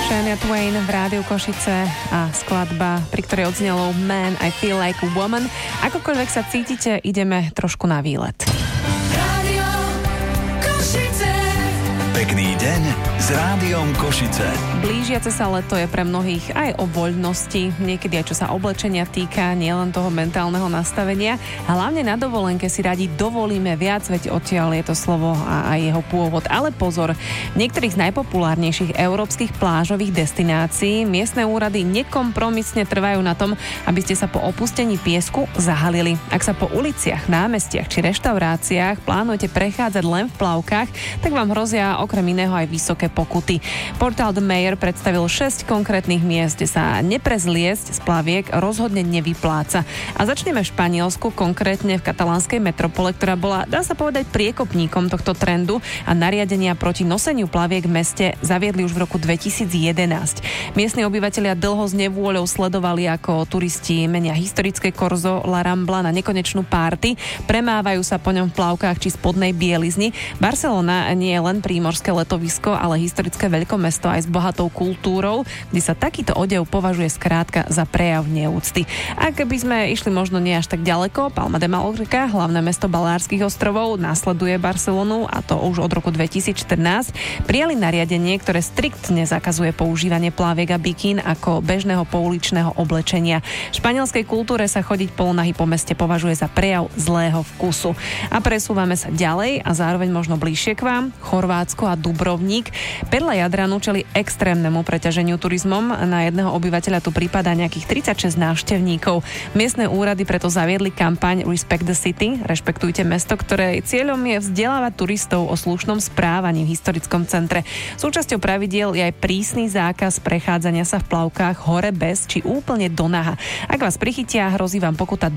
Shania Twain v Rádiu Košice a skladba, pri ktorej odznelo Man, I Feel Like a Woman. Akokoľvek sa cítite, ideme trošku na výlet. Rádio Košice. Pekný deň s Rádiom Košice. Blížiace sa leto je pre mnohých aj o voľnosti, niekedy aj čo sa oblečenia týka, nielen toho mentálneho nastavenia. A hlavne na dovolenke si radi dovolíme viac, veď odtiaľ je to slovo a aj jeho pôvod. Ale pozor, v niektorých z najpopulárnejších európskych plážových destinácií miestne úrady nekompromisne trvajú na tom, aby ste sa po opustení piesku zahalili. Ak sa po uliciach, námestiach či reštauráciách plánujete prechádzať len v plavkách, tak vám hrozia okrem iného aj vysoké pokuty. Portál The Mayor predstavil 6 konkrétnych miest, kde sa neprezliesť z plaviek rozhodne nevypláca. A začneme v Španielsku, konkrétne v katalánskej metropole, ktorá bola, dá sa povedať, priekopníkom tohto trendu a nariadenia proti noseniu plaviek v meste zaviedli už v roku 2011. Miestni obyvatelia dlho s nevôľou sledovali, ako turisti menia historické korzo La Rambla na nekonečnú párty, premávajú sa po ňom v plavkách či spodnej bielizni. Barcelona nie je len prímorské letovisko, ale historické veľkomesto aj s bohatou kultúrou, kde sa takýto odev považuje skrátka za prejav neúcty. Ak by sme išli možno nie až tak ďaleko, Palma de Mallorca, hlavné mesto Balárskych ostrovov, nasleduje Barcelonu, a to už od roku 2014, prijali nariadenie, ktoré striktne zakazuje používanie plaviek a bikín ako bežného pouličného oblečenia. V španielskej kultúre sa chodiť polonahý po meste považuje za prejav zlého vkusu. A presúvame sa ďalej a zároveň možno bližšie k vám, Chorvátsko a Dubrovník. Perla Jadranu čeli extrémnemu preťaženiu turizmom. Na jedného obyvateľa tu prípada nejakých 36 návštevníkov. Miestne úrady preto zaviedli kampaň Respect the City, rešpektujte mesto, ktoré cieľom je vzdelávať turistov o slušnom správaní v historickom centre. Súčasťou pravidiel je aj prísny zákaz prechádzania sa v plavkách hore bez či úplne do naha. Ak vás prichytia, hrozí vám pokuta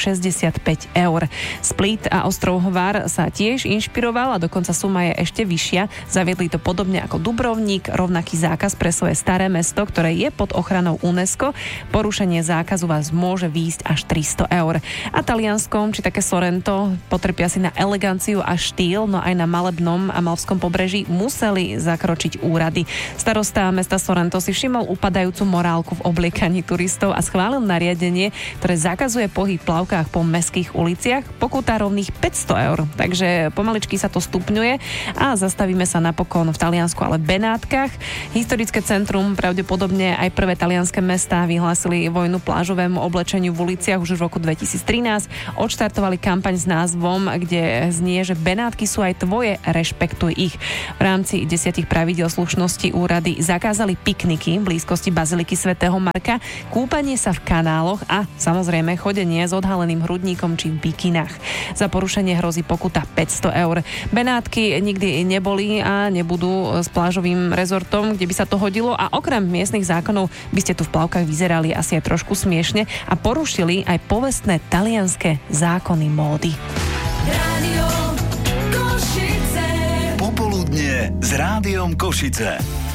265 eur. Split a ostrov Hvar sa tiež inšpiroval a dokonca suma je ešte vyššia. Zaviedli to podobne ako Dubrovník, rovnaký zákaz pre svoje staré mesto, ktoré je pod ochranou UNESCO. Porušenie zákazu vás môže výjsť až 300 eur. A Talianskom, či také Sorrento, potrpia si na eleganciu a štýl, no aj na malebnom a malvskom pobreží museli zakročiť úrady. Starosta mesta Sorrento si všimol upadajúcu morálku v obliekaní turistov a schválil nariadenie, ktoré zakazuje pohyb v plavkách po mestských uliciach, pokuta rovných 500 eur. Takže pomaličky sa to stupňuje a zastavíme sa napokon v Taliansku, ale Benátkach. Historické centrum, pravdepodobne aj prvé talianske mestá, vyhlásili vojnu plážovému oblečeniu v uliciach už v roku 2013. Odštartovali kampaň s názvom, kde znie, že Benátky sú aj tvoje, rešpektuj ich. V rámci 10 pravidiel slušnosti úrady zakázali pikniky v blízkosti baziliky svätého Marka, kúpanie sa v kanáloch a samozrejme chodenie s odhaleným hrudníkom či v bikinách. Za porušenie hrozí pokuta 500 eur. Benátky nikdy neboli a nebudú s plážovým rezortom, kde by sa to hodilo, a okrem miestnych zákonov by ste tu v plavkách vyzerali asi aj trošku smiešne a porušili aj povestné talianske zákony módy. Rádio Košice. Popoludnie s Rádiom Košice.